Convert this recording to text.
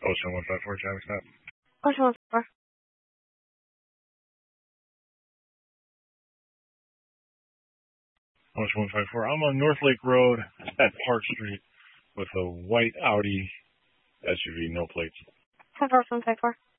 Ocean 154, traffic stop. Ocean 154. Ocean 154. I'm on North Lake Road at Park Street with a white Audi SUV, no plates. 154, 154.